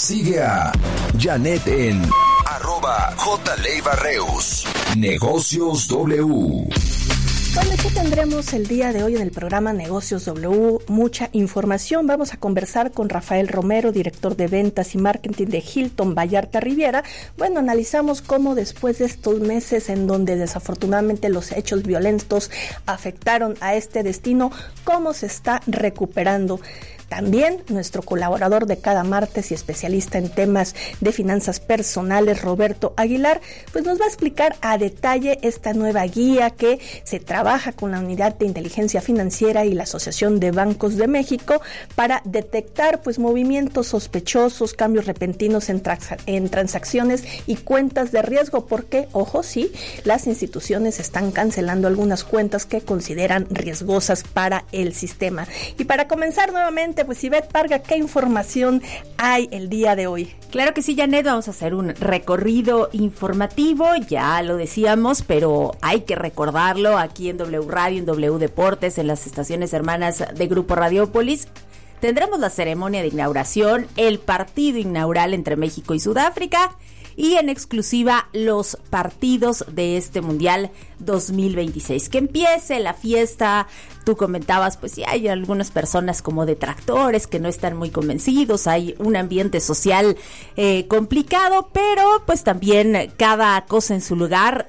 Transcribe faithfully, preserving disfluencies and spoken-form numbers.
Sigue a Janet en arroba jleivarreus. Negocios W. Bueno, ¿qué tendremos el día de hoy en el programa Negocios W? Mucha información. Vamos a conversar con Rafael Romero, director de ventas y marketing de Hilton Vallarta Riviera. Bueno, analizamos cómo después de estos meses en donde desafortunadamente los hechos violentos afectaron a este destino, cómo se está recuperando. También nuestro colaborador de cada martes y especialista en temas de finanzas personales, Roberto Aguilar, pues nos va a explicar a detalle esta nueva guía que se trabaja con la Unidad de Inteligencia Financiera y la Asociación de Bancos de México para detectar pues movimientos sospechosos, cambios repentinos en, trans- en transacciones y cuentas de riesgo, porque, ojo, sí, las instituciones están cancelando algunas cuentas que consideran riesgosas para el sistema. Y para comenzar nuevamente, pues Ivette Parga, ¿qué información hay el día de hoy? Claro que sí, Janet, vamos a hacer un recorrido informativo, ya lo decíamos, pero hay que recordarlo aquí en W Radio, en W Deportes, en las estaciones hermanas de Grupo Radiópolis. Tendremos la ceremonia de inauguración, el partido inaugural entre México y Sudáfrica, y en exclusiva los partidos de este Mundial dos mil veintiséis. Que empiece la fiesta. Tú comentabas, pues sí, hay algunas personas como detractores que no están muy convencidos, hay un ambiente social eh, complicado, pero pues también cada cosa en su lugar.